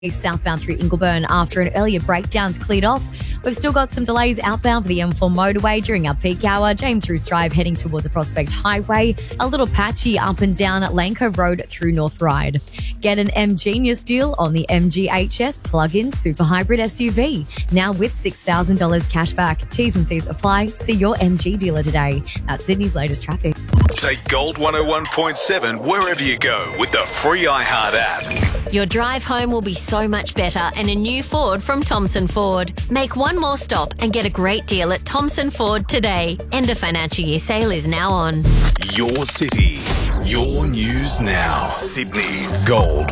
Southbound through Ingleburn after an earlier breakdown's cleared off. We've still got some delays outbound for the M4 motorway during our peak hour. James Roos Drive heading towards the Prospect Highway. A little patchy up and down at Lane Cove Road through North Ryde. Get an M-Genius deal on the MGHS plug-in super hybrid SUV. Now with $6,000 cash back. T's and C's apply. See your MG dealer today. That's Sydney's latest traffic. Take Gold 101.7 wherever you go with the free iHeart app. Your drive home will be so much better in a new Ford from Thomson Ford. Make one more stop and get a great deal at Thomson Ford today. End of financial year sale is now on. Your city, your news now. Sydney's Gold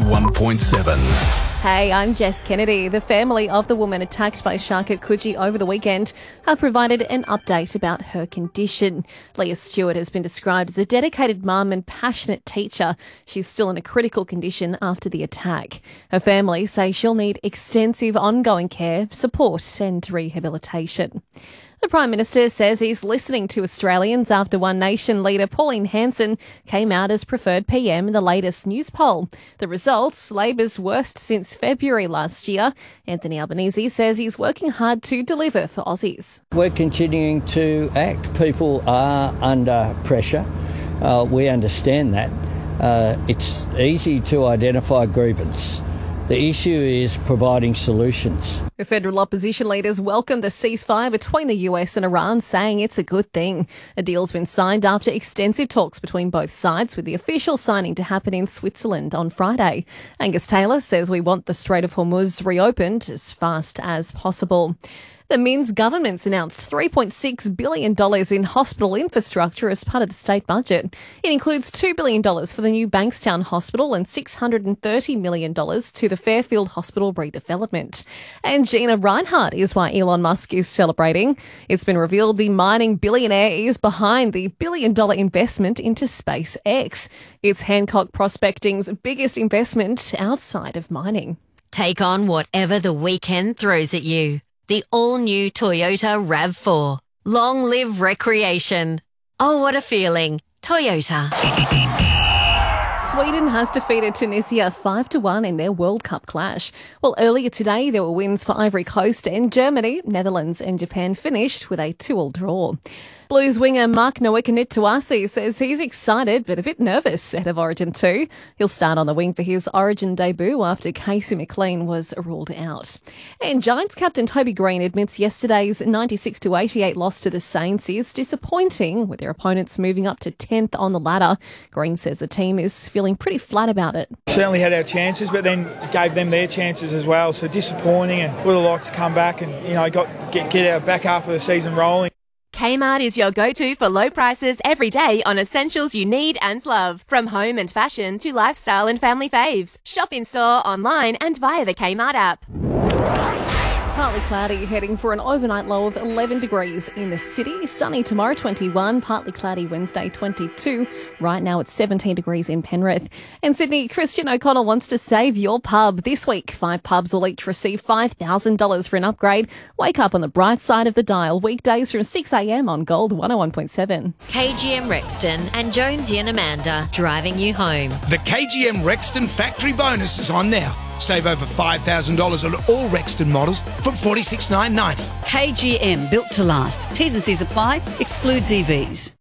101.7. Hey, I'm Jess Kennedy. The family of the woman attacked by shark at Coogee over the weekend have provided an update about her condition. Leah Stewart has been described as a dedicated mum and passionate teacher. She's still in a critical condition after the attack. Her family say she'll need extensive ongoing care, support and rehabilitation. The Prime Minister says he's listening to Australians after One Nation leader Pauline Hanson came out as preferred PM in the latest news poll. The results, Labor's worst since February last year. Anthony Albanese says he's working hard to deliver for Aussies. We're continuing to act. People are under pressure. We understand that. It's easy to identify grievance. The issue is providing solutions. The federal opposition leaders welcomed the ceasefire between the US and Iran, saying it's a good thing. A deal's been signed after extensive talks between both sides, with the official signing to happen in Switzerland on Friday. Angus Taylor says we want the Strait of Hormuz reopened as fast as possible. The Minns government's announced $3.6 billion in hospital infrastructure as part of the state budget. It includes $2 billion for the new Bankstown Hospital and $630 million to the Fairfield Hospital redevelopment. And Gina Rinehart is why Elon Musk is celebrating. It's been revealed the mining billionaire is behind the billion-dollar investment into SpaceX. It's Hancock Prospecting's biggest investment outside of mining. Take on whatever the weekend throws at you. The all-new Toyota RAV4. Long live recreation. Oh, what a feeling. Toyota. Sweden has defeated Tunisia 5-1 in their World Cup clash. Well, earlier today there were wins for Ivory Coast and Germany. Netherlands and Japan finished with a 2-2 draw. Blues winger Mark Noekanit-Tuasi says he's excited but a bit nervous ahead of Origin 2. He'll start on the wing for his Origin debut after Casey McLean was ruled out. And Giants captain Toby Green admits yesterday's 96-88 loss to the Saints is disappointing, with their opponents moving up to 10th on the ladder. Green says the team is feeling pretty flat about it. Certainly had our chances, but then gave them their chances as well. So disappointing, and would have liked to come back and get our back half of the season rolling. Kmart is your go-to for low prices every day on essentials you need and love. From home and fashion to lifestyle and family faves. Shop in store, online and via the Kmart app. Partly cloudy, heading for an overnight low of 11 degrees in the city. Sunny tomorrow, 21. Partly cloudy Wednesday, 22. Right now it's 17 degrees in Penrith. And Sydney, Christian O'Connell wants to save your pub. This week, 5 pubs will each receive $5,000 for an upgrade. Wake up on the bright side of the dial. Weekdays from 6 a.m. on Gold 101.7. KGM Rexton and Jonesy and Amanda driving you home. The KGM Rexton factory bonus is on now. Save over $5,000 on all Rexton models from $46,990. KGM, built to last. T's and C's apply. Excludes EVs.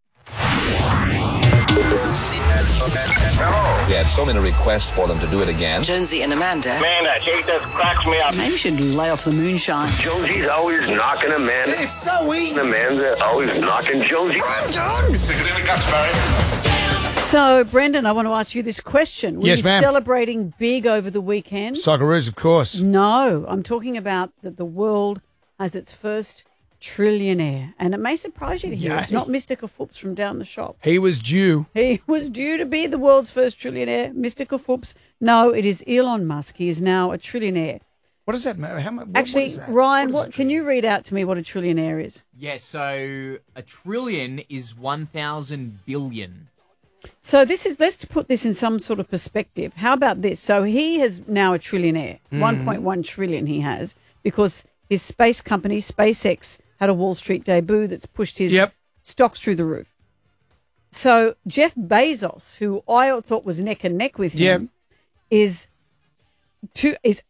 We had so many requests for them to do it again. Jonesy and Amanda. Man, that shit just cracks me up. Maybe we should lay off the moonshine. Jonesy's always knocking Amanda. It's so easy. Amanda's always knocking Jonesy. I'm done. Stick it in the guts, Barry. So, Brendan, I want to ask you this question. Were Yes, you ma'am. celebrating big over the weekend? Socceroos, of course. No, I'm talking about that the world has its first trillionaire. And it may surprise you to hear it's not Mr. Kafoops from down the shop. He was due. He was due to be the world's first trillionaire, Mr. Kafoops. No, it is Elon Musk. He is now a trillionaire. What does that matter? How much? Actually, what is that? Ryan, can you read out to me what a trillionaire is? Yeah, so a trillion is 1,000 billion. So let's put this in some sort of perspective. How about this? So he is now a trillionaire, 1.1 trillion he has, because his space company, SpaceX, had a Wall Street debut that's pushed his stocks through the roof. So Jeff Bezos, who I thought was neck and neck with him, is is